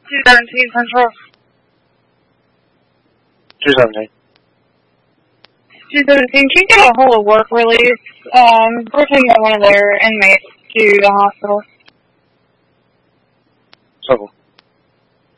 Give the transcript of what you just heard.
217 Central. 217. 217, can you get a hold of work release? We're taking one of their inmates to the hospital. Circle.